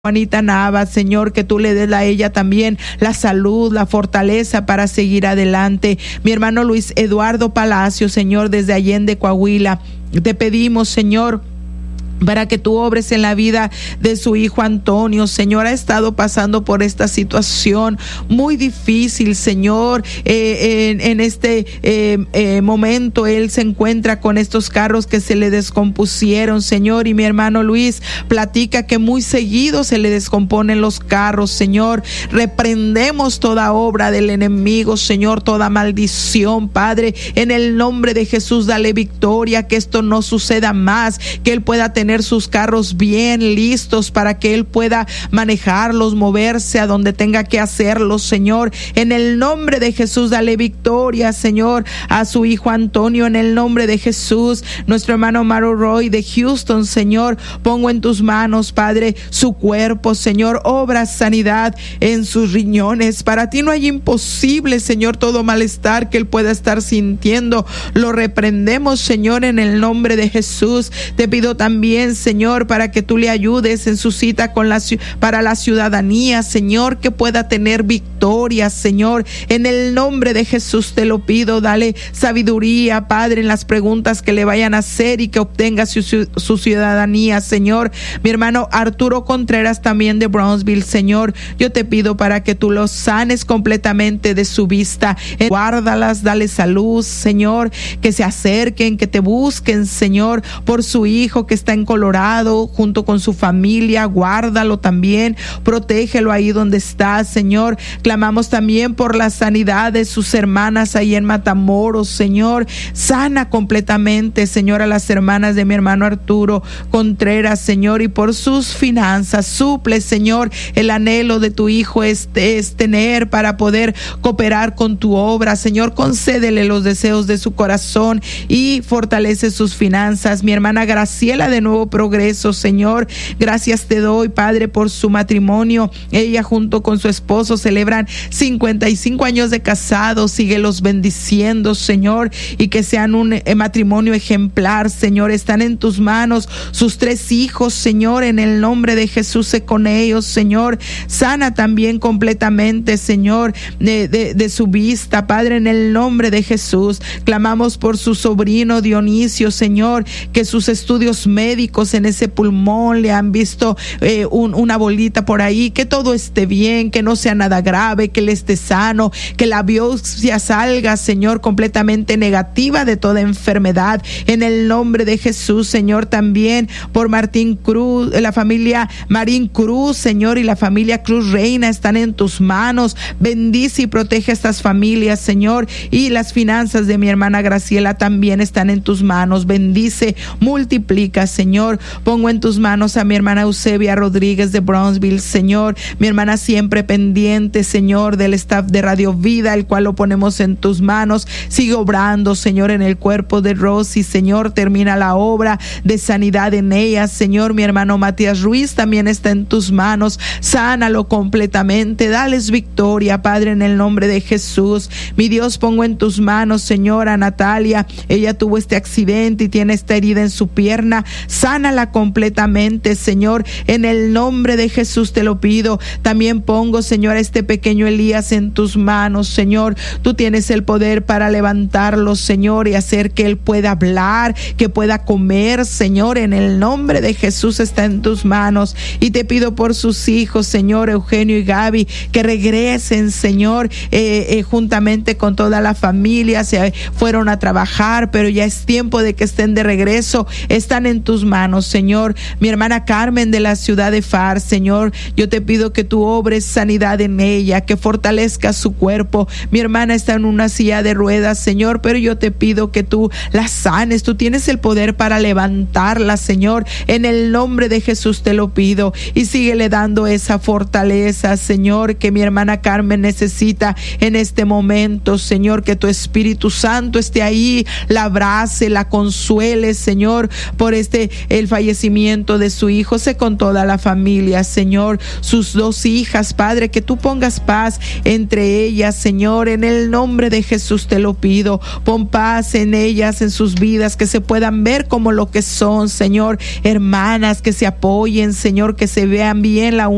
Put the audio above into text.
Juanita Nava, Señor, que tú le des a ella también la salud, la fortaleza para seguir adelante. Mi hermano Luis Eduardo Palacio, Señor, desde Allende, Coahuila, te pedimos, Señor, para que tú obres en la vida de su hijo Antonio. Señor, ha estado pasando por esta situación muy difícil, Señor. En este momento él se encuentra con estos carros que se le descompusieron, Señor, y mi hermano Luis platica que muy seguido se le descomponen los carros, Señor. Reprendemos toda obra del enemigo, Señor, toda maldición, Padre, en el nombre de Jesús. Dale victoria, que esto no suceda más, que él pueda tener sus carros bien listos para que él pueda manejarlos, moverse a donde tenga que hacerlo, Señor. En el nombre de Jesús, dale victoria, Señor, a su hijo Antonio, en el nombre de Jesús. Nuestro hermano Maro Roy de Houston, Señor, pongo en tus manos, Padre, su cuerpo, Señor. Obra sanidad en sus riñones. Para ti no hay imposible, Señor. Todo malestar que él pueda estar sintiendo, lo reprendemos, Señor, en el nombre de Jesús. Te pido también, Señor, para que tú le ayudes en su cita para la ciudadanía, Señor, que pueda tener victoria, Señor. En el nombre de Jesús te lo pido. Dale sabiduría, Padre, en las preguntas que le vayan a hacer y que obtenga su ciudadanía, Señor. Mi hermano Arturo Contreras, también de Brownsville, Señor, yo te pido para que tú los sanes completamente de su vista. Guárdalas, dale salud, Señor, que se acerquen, que te busquen, Señor, por su hijo que está en Colorado junto con su familia. Guárdalo también, protégelo ahí donde está, Señor. Clamamos también por la sanidad de sus hermanas ahí en Matamoros, Señor. Sana completamente, Señor, a las hermanas de mi hermano Arturo Contreras, Señor, y por sus finanzas. Suple, Señor, el anhelo de tu hijo es tener para poder cooperar con tu obra, Señor. Concédele los deseos de su corazón y fortalece sus finanzas. Mi hermana Graciela de Nuevo Progreso, Señor, gracias te doy, Padre, por su matrimonio. Ella junto con su esposo celebran 55 años de casados. Síguelos bendiciendo, Señor, y que sean un matrimonio ejemplar, Señor. Están en tus manos sus 3 hijos, Señor, en el nombre de Jesús. Sé con ellos, Señor. Sana también completamente, Señor, de su vista, Padre, en el nombre de Jesús. Clamamos por su sobrino Dionisio, Señor, que sus estudios médicos en ese pulmón le han visto una bolita por ahí, que todo esté bien, que no sea nada grave, que él esté sano, que la biopsia salga, Señor, completamente negativa de toda enfermedad, en el nombre de Jesús, Señor. También por Martín Cruz, la familia Marín Cruz, Señor, y la familia Cruz Reina están en tus manos. Bendice y protege a estas familias, Señor, y las finanzas de mi hermana Graciela también están en tus manos. Bendice, multiplica, Señor. Pongo en tus manos a mi hermana Eusebia Rodríguez de Brownsville, Señor. Mi hermana siempre pendiente, Señor, del staff de Radio Vida, el cual lo ponemos en tus manos. Sigue obrando, Señor, en el cuerpo de Rosy, Señor. Termina la obra de sanidad en ella, Señor. Mi hermano Matías Ruiz también está en tus manos. Sánalo completamente. Dales victoria, Padre, en el nombre de Jesús. Mi Dios, pongo en tus manos, Señor, a Natalia. Ella tuvo este accidente y tiene esta herida en su pierna. Sánala completamente, Señor, en el nombre de Jesús te lo pido. También pongo, Señor, a este pequeño Elías en tus manos, Señor. Tú tienes el poder para levantarlo, Señor, y hacer que él pueda hablar, que pueda comer, Señor. En el nombre de Jesús está en tus manos. Y te pido por sus hijos, Señor, Eugenio y Gaby, que regresen, Señor, juntamente con toda la familia. Se fueron a trabajar, pero ya es tiempo de que estén de regreso. Están en tus manos, Señor. Mi hermana Carmen de la ciudad de Far, Señor, yo te pido que tú obres sanidad en ella, que fortalezcas su cuerpo. Mi hermana está en una silla de ruedas, Señor, pero yo te pido que tú la sanes. Tú tienes el poder para levantarla, Señor. En el nombre de Jesús te lo pido. Y síguele dando esa fortaleza, Señor, que mi hermana Carmen necesita en este momento, Señor. Que tu Espíritu Santo esté ahí, la abrace, la consuele, Señor, por el fallecimiento de su hijo. Sé con toda la familia, Señor, sus 2 hijas, Padre, que tú pongas paz entre ellas, Señor, en el nombre de Jesús te lo pido. Pon paz en ellas, en sus vidas, que se puedan ver como lo que son, Señor, hermanas, que se apoyen, Señor, que se vean bien la